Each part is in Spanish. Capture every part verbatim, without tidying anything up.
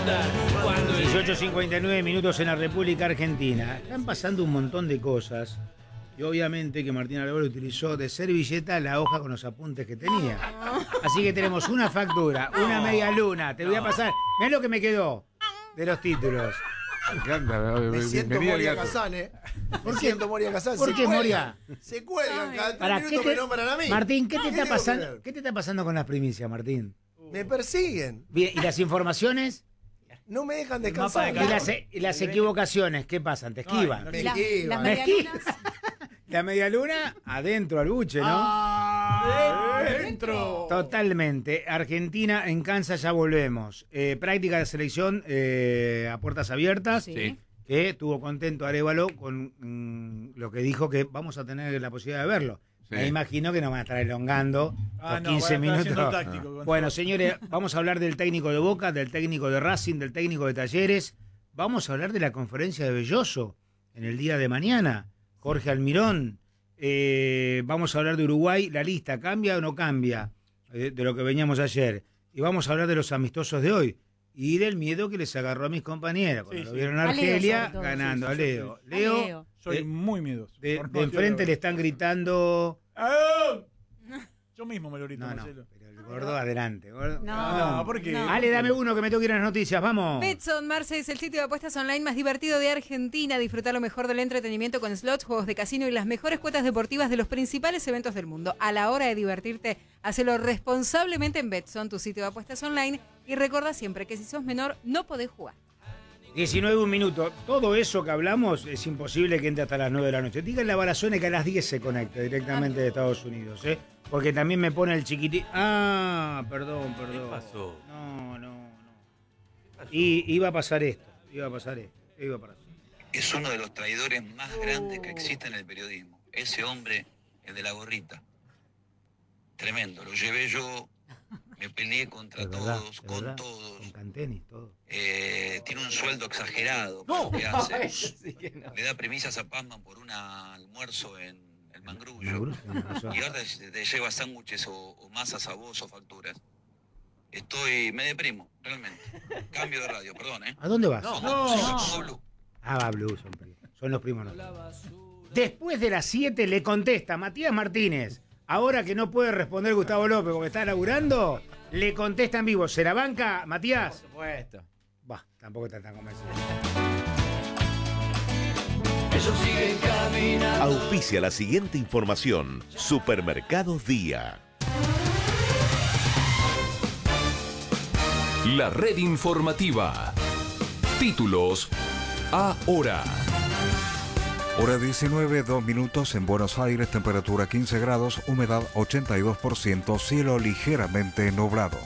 dieciocho cincuenta y nueve minutos en la República Argentina. Están pasando un montón de cosas. Y obviamente que Martín Arbelo utilizó de servilleta la hoja con los apuntes que tenía. Así que tenemos una factura, una media luna. Te voy a pasar. Mirá lo que me quedó de los títulos. Me encanta. Me siento Moria Kazan, ¿eh? ¿Por Me qué? siento Moria Kazan. ¿Por Se qué cuelgan, Moria? Se cuelgan cada ¿Para tres qué minutos te- me nombran a mí. Martín, ¿qué te ¿Qué está digo, pasando? creer? ¿Qué te está pasando con las primicias, Martín? Me persiguen. Bien, ¿y las informaciones? No me dejan ¿Y descansar. las, y las equivocaciones? ¿Qué pasan? ¿Te esquivan? Me La- esquivan. las Me medialunas. La media luna, adentro al buche, ¿no? ¡Dentro! Totalmente. Argentina en Kansas, ya volvemos. Eh, práctica de selección eh, a puertas abiertas. Sí. Que tuvo contento Arévalo con mm, lo que dijo que vamos a tener la posibilidad de verlo. Sí. Me imagino que nos van a estar elongando Ah, los no, quince va a estar minutos. haciendo táctico con Bueno, todo. señores, vamos a hablar del técnico de Boca, del técnico de Racing, del técnico de Talleres. Vamos a hablar de la conferencia de Belloso en el día de mañana. Jorge Almirón. Eh, vamos a hablar de Uruguay. ¿La lista cambia o no cambia? Eh, de lo que veníamos ayer. Y vamos a hablar de los amistosos de hoy. Y del miedo que les agarró a mis compañeros. Cuando Sí, lo sí. vieron a A Leo, Argelia sobre todo, ganando. sí, A sí, Leo. sí. Leo, A Leo. Soy de, muy miedoso. de- Por de no enfrente quiero- le están gritando... ¡Ah! Yo mismo me lo grito, No, no, Marcelo. pero el gordo adelante. Gordo. No, No, ¿por qué? no. Ale, dame uno que me tengo que ir a las noticias, vamos. Betson, Marce, es el sitio de apuestas online más divertido de Argentina. Disfruta lo mejor del entretenimiento con slots, juegos de casino y las mejores cuotas deportivas de los principales eventos del mundo. A la hora de divertirte, hacelo responsablemente en Betson, tu sitio de apuestas online. Y recuerda siempre que si sos menor, no podés jugar. diecinueve, un minuto. Todo eso que hablamos es imposible que entre hasta las nueve de la noche. Díganle a Barazone que a las diez se conecte directamente de Estados Unidos, ¿eh? Porque también me pone el chiquitín. Ah, perdón, perdón. ¿Qué pasó? No, no, no. Y iba a pasar esto, iba a pasar esto, iba a pasar. Es uno de los traidores más grandes que existe en el periodismo. Ese hombre, el de la gorrita. Tremendo. Lo llevé yo, me peleé contra Es verdad, todos, es con verdad. todos. Con Cantenis, todo. Eh, tiene un sueldo exagerado para No, lo que hace. Ay, sí que no. Le da premisas a Pazman por un almuerzo en el Mangrullo. Mangrullo, tenés razón. Y ahora te, te lleva sándwiches o, o masas a vos o facturas. Estoy, me deprimo, realmente. Cambio de radio, perdón, ¿eh? ¿A dónde vas? Pongo No. música, pongo Blue. Ah, va Blue, son, pri- son los primos. No. Después de las siete le contesta Matías Martínez. Ahora que no puede responder Gustavo López porque está laburando, le contesta en vivo. ¿Se la banca, Matías? Por supuesto. Bah, tampoco está tan convencido. Auspicia la siguiente información. Supermercados Día. La red informativa. Títulos ahora. Hora diecinueve, dos minutos en Buenos Aires, temperatura quince grados, humedad ochenta y dos por ciento, cielo ligeramente nublado.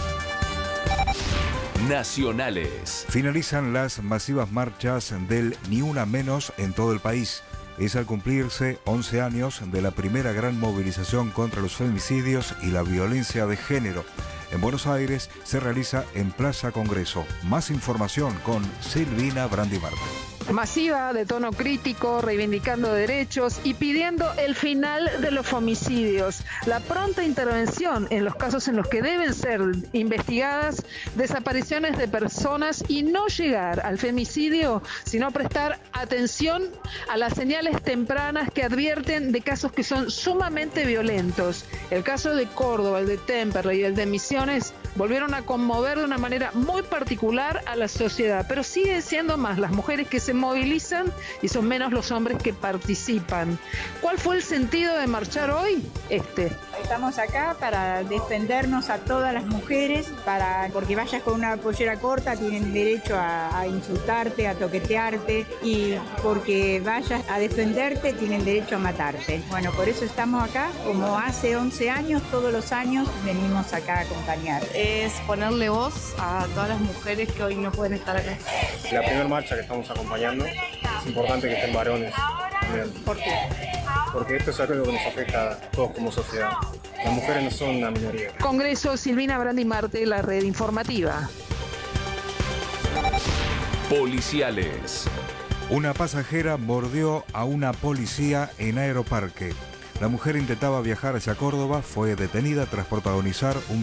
Nacionales. Finalizan las masivas marchas del Ni Una Menos en todo el país. Es al cumplirse once años de la primera gran movilización contra los femicidios y la violencia de género. En Buenos Aires se realiza en Plaza Congreso. Más información con Silvina Brandimarte. Masiva, de tono crítico, reivindicando derechos y pidiendo el final de los femicidios, la pronta intervención en los casos en los que deben ser investigadas desapariciones de personas y no llegar al femicidio, sino prestar atención a las señales tempranas que advierten de casos que son sumamente violentos. El caso de Córdoba, el de Temperley y el de Misiones volvieron a conmover de una manera muy particular a la sociedad, pero siguen siendo más las mujeres que se movilizan y son menos los hombres que participan. ¿Cuál fue el sentido de marchar hoy? Este. Estamos acá para defendernos a todas las mujeres, para porque vayas con una pollera corta tienen derecho a, a insultarte, a toquetearte, y porque vayas a defenderte tienen derecho a matarte. Bueno, por eso estamos acá, como hace once años, todos los años venimos acá a acompañar. Es ponerle voz a todas las mujeres que hoy no pueden estar acá. La primera marcha que estamos acompañando, es importante que estén varones también. ¿Por qué? Porque esto es algo que nos afecta a todos como sociedad. Las mujeres no son una minoría. Congreso, Silvina Brandimarte, la red informativa. Policiales. Una pasajera mordió a una policía en Aeroparque. La mujer intentaba viajar hacia Córdoba, fue detenida tras protagonizar un